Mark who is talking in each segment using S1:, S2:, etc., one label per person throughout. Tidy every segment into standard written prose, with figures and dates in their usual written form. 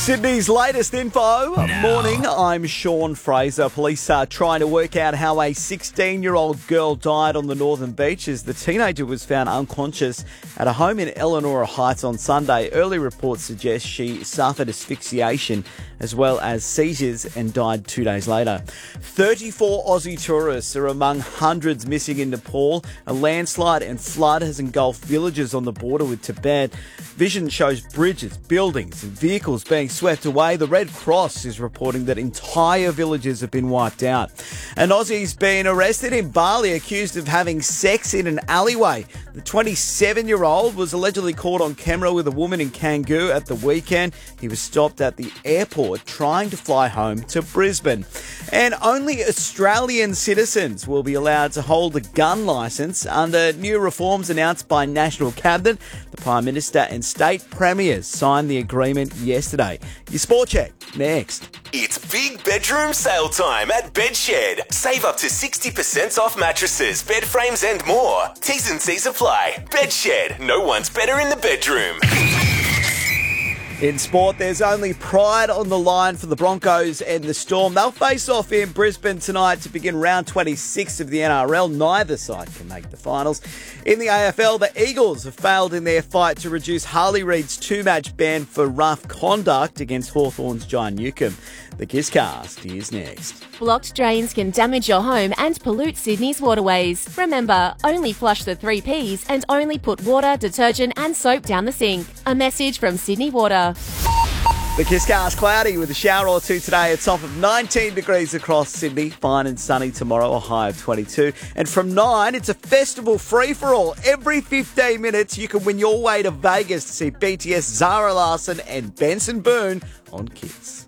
S1: Sydney's latest info. Morning, I'm Sean Fraser. Police are trying to work out how a 16-year-old girl died on the Northern Beach as the teenager was found unconscious at a home in Elanora Heights on Sunday. Early reports suggest she suffered asphyxiation as well as seizures and died 2 days later. 34 Aussie tourists are among hundreds missing in Nepal. A landslide and flood has engulfed villages on the border with Tibet. Vision shows bridges, buildings and vehicles being swept away. The Red Cross is reporting that entire villages have been wiped out. An Aussie's been arrested in Bali accused of having sex in an alleyway. The 27-year-old was allegedly caught on camera with a woman in Canggu at the weekend. He was stopped at the airport trying to fly home to Brisbane. And only Australian citizens will be allowed to hold a gun licence under new reforms announced by National Cabinet. The Prime Minister and state premiers signed the agreement yesterday. Your sport check next.
S2: It's big bedroom sale time at Bedshed. Save up to 60% off mattresses, bed frames and more. T's and C's apply. Bedshed. No one's better in the bedroom.
S1: In sport, there's only pride on the line for the Broncos and the Storm. They'll face off in Brisbane tonight to begin round 26 of the NRL. Neither side can make the finals. In the AFL, the Eagles have failed in their fight to reduce Harley Reid's 2-match ban for rough conduct against Hawthorn's John Newcombe. The Kisscast is next.
S3: Blocked drains can damage your home and pollute Sydney's waterways. Remember, only flush the 3 Ps and only put water, detergent and soap down the sink. A message from Sydney Water.
S1: The Kisscast cloudy with a shower or two today. A top of 19 degrees across Sydney. Fine and sunny tomorrow, a high of 22. And from 9, it's a festival free-for-all. Every 15 minutes, you can win your way to Vegas to see BTS, Zara Larsson and Benson Boone on Kiss.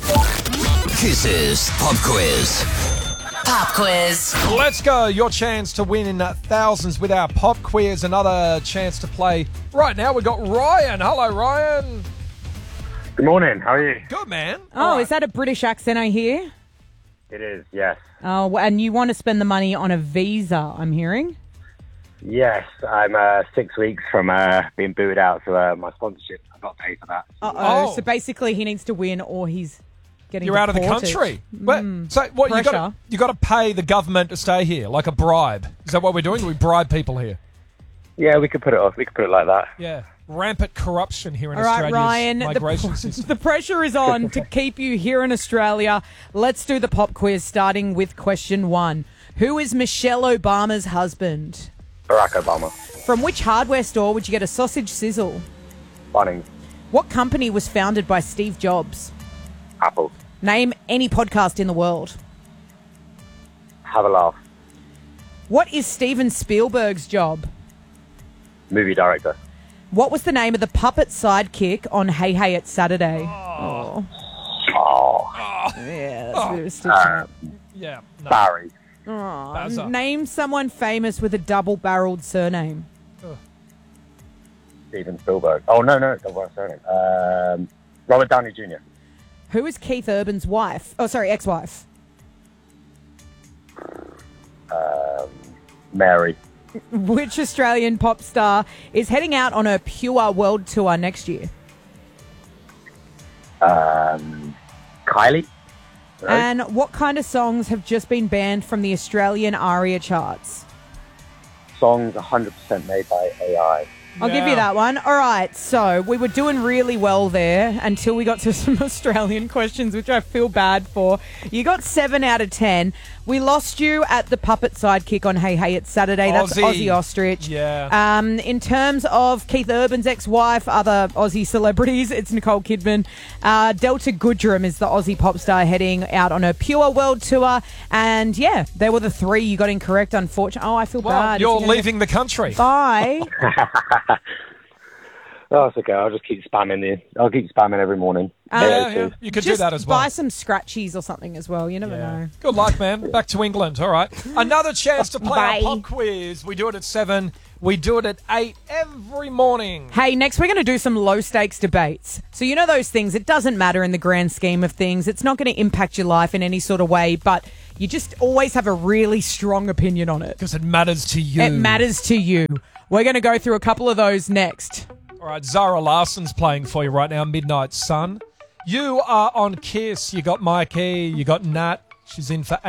S4: Kiss's Pop Quiz.
S5: Pop quiz.
S6: Let's go. Your chance to win in thousands with our pop quiz. Another chance to play. Right now we've got Ryan. Hello, Ryan.
S7: Good morning. How are you?
S6: Good, man.
S8: Oh, is that a British accent I hear?
S7: It is, yes.
S8: Oh, and you want to spend the money on a visa, I'm hearing?
S7: Yes, I'm 6 weeks from being booted out, so my sponsorship, I've got to pay for that.
S8: Uh-oh. So basically he needs to win or he's getting
S6: You're out of the
S8: deported.
S6: country. So what
S8: Pressure.
S6: you got to pay the government to stay here, like a bribe. Is that what we're doing? We bribe people here.
S7: Yeah, we could put it off. We could put it like that.
S6: Yeah. Rampant corruption here in
S8: All right,
S6: Australia's
S8: Ryan,
S6: migration system.
S8: the pressure is on to keep you here in Australia. Let's do the pop quiz, starting with question 1. Who is Michelle Obama's husband?
S7: Barack Obama.
S8: From which hardware store would you get a sausage sizzle?
S7: Bunnings.
S8: What company was founded by Steve Jobs?
S7: Apple.
S8: Name any podcast in the world.
S7: Have a laugh.
S8: What is Steven Spielberg's job?
S7: Movie director.
S8: What was the name of the puppet sidekick on Hey Hey It's Saturday?
S7: Oh.
S8: Yeah, that's a bit of a stitch up.
S6: Yeah. No.
S7: Barry.
S6: Bowser.
S8: Name someone famous with a double-barreled surname.
S7: Steven Spielberg. Oh, no, double surname. Robert Downey Jr.
S8: Who is Keith Urban's wife? Oh, sorry, ex-wife.
S7: Mary.
S8: Which Australian pop star is heading out on her Pure World Tour next year?
S7: Kylie. No.
S8: And what kind of songs have just been banned from the Australian ARIA charts?
S7: Songs 100% made by AI.
S8: I'll give you that one. All right, so we were doing really well there until we got to some Australian questions, which I feel bad for. You got 7 out of 10. We lost you at the puppet sidekick on Hey Hey It's Saturday. That's Ozzy Ostrich.
S6: Yeah.
S8: In terms of Keith Urban's ex-wife, other Aussie celebrities, it's Nicole Kidman. Delta Goodrem is the Aussie pop star heading out on her Pure World Tour. And yeah, there were the 3 you got incorrect, unfortunately. Oh, I feel bad.
S6: You're leaving the country.
S8: Bye.
S7: Oh, it's okay. I'll just keep spamming I'll keep spamming every morning.
S6: Yeah. You could do that as well.
S8: Buy some scratchies or something as well. You never know.
S6: Good luck, man. Back to England. All right. Another chance to play
S8: Bye.
S6: our pop quiz. We do it at 7. We do it at 8 every morning.
S8: Hey, next we're going to do some low-stakes debates. So you know those things, it doesn't matter in the grand scheme of things. It's not going to impact your life in any sort of way, but you just always have a really strong opinion on it.
S6: Because it matters to you.
S8: It matters to you. We're going to go through a couple of those next.
S6: All right, Zara Larsson's playing for you right now, Midnight Sun. You are on Kiss. You got Mikey. You got Nat. She's in for